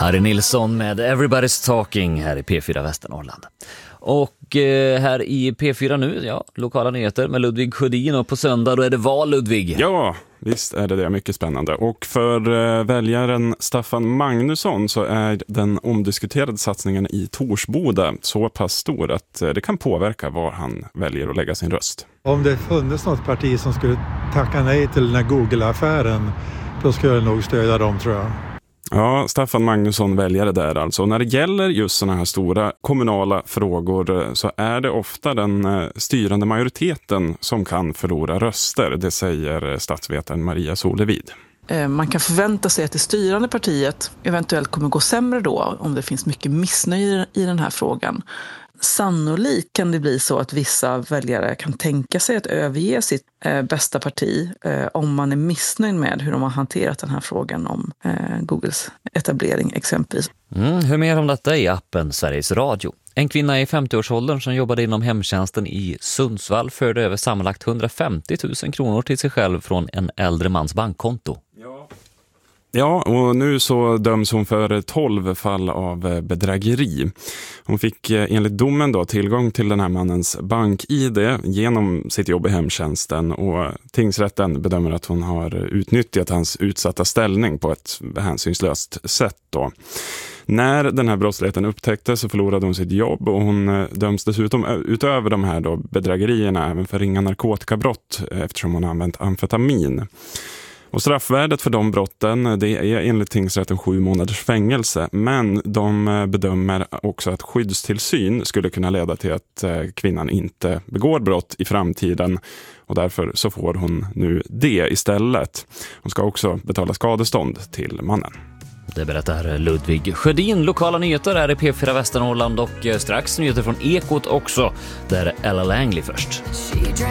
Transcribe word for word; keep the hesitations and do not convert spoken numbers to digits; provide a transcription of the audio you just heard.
Harry Nilsson med Everybody's Talking här i P fyra Västernorrland. Och eh, här i P fyra nu, ja, lokala nyheter med Ludvig Sjödin, och på söndag då är det val, Ludvig. Ja, visst är det det. Mycket spännande. Och för eh, väljaren Staffan Magnusson så är den omdiskuterade satsningen i Torsboda så pass stor att eh, det kan påverka var han väljer att lägga sin röst. Om det funnits något parti som skulle tacka nej till den här Google-affären, då skulle jag nog stödja dem, tror jag. Ja, Staffan Magnusson väljare där alltså. När det gäller just sådana här stora kommunala frågor så är det ofta den styrande majoriteten som kan förlora röster. Det säger statsvetaren Maria Solevid. Man kan förvänta sig att det styrande partiet eventuellt kommer gå sämre då om det finns mycket missnöje i den här frågan. Sannolikt kan det bli så att vissa väljare kan tänka sig att överge sitt eh, bästa parti eh, om man är missnöjd med hur de har hanterat den här frågan om eh, Googles etablering exempelvis. Mm, hur mer om detta i appen Sveriges Radio. En kvinna i femtioårsåldern som jobbade inom hemtjänsten i Sundsvall förde över sammanlagt hundrafemtio tusen kronor till sig själv från en äldre mans bankkonto. Ja. Ja, och nu så döms hon för tolv fall av bedrägeri. Hon fick enligt domen då tillgång till den här mannens bank-I D genom sitt jobb i hemtjänsten, och tingsrätten bedömer att hon har utnyttjat hans utsatta ställning på ett hänsynslöst sätt då. När den här brottsligheten upptäcktes så förlorade hon sitt jobb, och hon döms dessutom utöver de här då bedrägerierna även för ringa narkotikabrott eftersom hon har använt amfetamin. Och straffvärdet för de brotten, det är enligt tingsrätten sju månaders fängelse, men de bedömer också att skyddstillsyn skulle kunna leda till att kvinnan inte begår brott i framtiden, och därför så får hon nu det istället. Hon ska också betala skadestånd till mannen. Det berättar Ludvig Sjödin. Lokala nyheter är i P fyra Västernorrland, och strax nyheter från Ekot också, där Ella Langley först.